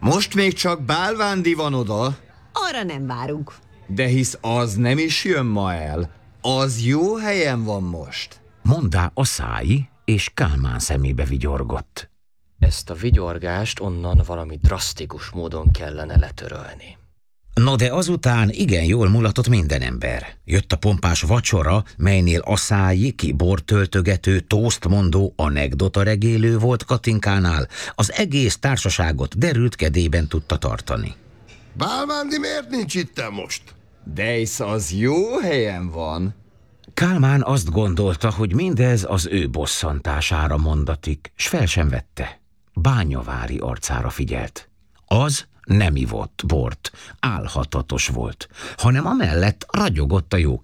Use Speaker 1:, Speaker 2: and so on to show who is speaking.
Speaker 1: Most még csak Bálvándi van oda.
Speaker 2: Arra nem várunk.
Speaker 1: De hisz az nem is jön ma el. Az jó helyen van most.
Speaker 3: Mondá a száj, és Kálmán szemébe vigyorgott.
Speaker 4: Ezt a vigyorgást onnan valami drasztikus módon kellene letörölni.
Speaker 3: No de azután igen jól mulatott minden ember. Jött a pompás vacsora, melynél a száj, ki bortöltögető, tósztmondó, anekdotaregélő volt Katinkánál, az egész társaságot derült kedében tudta tartani.
Speaker 5: Bálvándi miért nincs itt most?
Speaker 1: De hisz az jó helyen van.
Speaker 3: Kálmán azt gondolta, hogy mindez az ő bosszantására mondatik, s fel sem vette. Bányavári arcára figyelt. Az nem ivott bort, álhatatos volt, hanem amellett ragyogott a jó